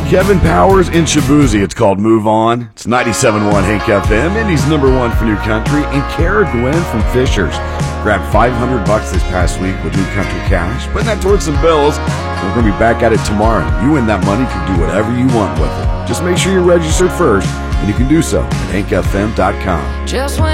Kevin Powers in Shabuzi. It's called Move On. It's 97.1 Hank FM. Indy's #1 for New Country. And Kara Gwen from Fishers grabbed $500 this past week with New Country Cash. Putting that towards some bills. We're going to be back at it tomorrow. You win that money, you can do whatever you want with it. Just make sure you're registered first, and you can do so at hankfm.com. Just when